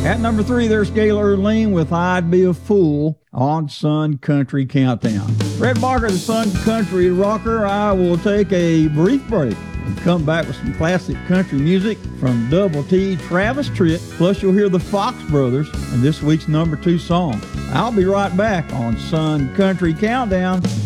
At number 3, there's Gail Erling with I'd Be a Fool on Sun Country Countdown. Fred Barker, the Sun Country rocker. I will take a brief break and come back with some classic country music from Double T Travis Tritt. Plus, you'll hear the Fox Brothers and this week's number 2 song. I'll be right back on Sun Country Countdown.